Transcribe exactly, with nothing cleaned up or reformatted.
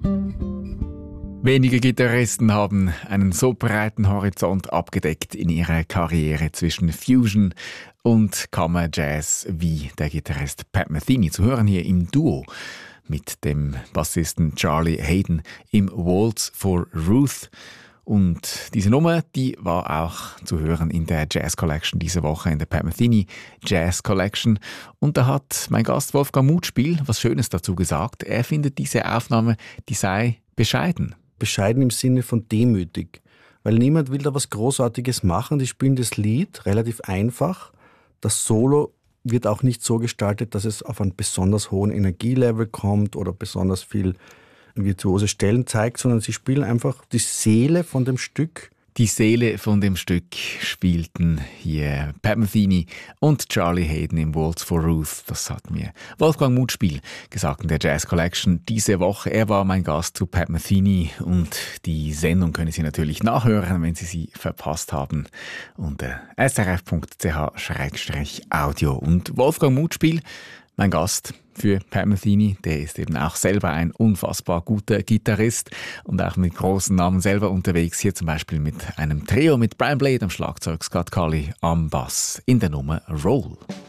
Wenige Gitarristen haben einen so breiten Horizont abgedeckt in ihrer Karriere zwischen Fusion und Kammerjazz wie der Gitarrist Pat Metheny. Zu hören hier im Duo mit dem Bassisten Charlie Haden im Waltz for Ruth. Und diese Nummer, die war auch zu hören in der Jazz Collection diese Woche, in der Pat Metheny Jazz Collection. Und da hat mein Gast Wolfgang Mutspiel was Schönes dazu gesagt. Er findet diese Aufnahme, die sei bescheiden. Bescheiden im Sinne von demütig. Weil niemand will da was Großartiges machen. Die spielen das Lied relativ einfach. Das Solo wird auch nicht so gestaltet, dass es auf einen besonders hohen Energielevel kommt oder besonders viel virtuose Stellen zeigt, sondern sie spielen einfach die Seele von dem Stück. Die Seele von dem Stück spielten hier Pat Metheny und Charlie Haden im Waltz for Ruth. Das hat mir Wolfgang Mutspiel gesagt in der Jazz Collection diese Woche. Er war mein Gast zu Pat Metheny und die Sendung können Sie natürlich nachhören, wenn Sie sie verpasst haben, unter s r f punkt c h slash audio. Und Wolfgang Mutspiel, mein Gast für Pat Metheny, der ist eben auch selber ein unfassbar guter Gitarrist und auch mit großen Namen selber unterwegs. Hier zum Beispiel mit einem Trio mit Brian Blade am Schlagzeug, Scott Colley am Bass in der Nummer Roll.